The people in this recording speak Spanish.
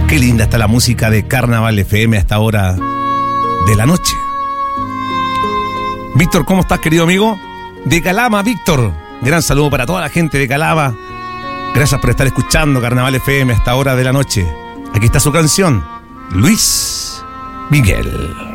Qué linda está la música de Carnaval FM a esta hora de la noche. Víctor, ¿cómo estás, querido amigo? De Calama, Víctor. Gran saludo para toda la gente de Calama. Gracias por estar escuchando Carnaval FM a esta hora de la noche. Aquí está su canción, Luis Miguel.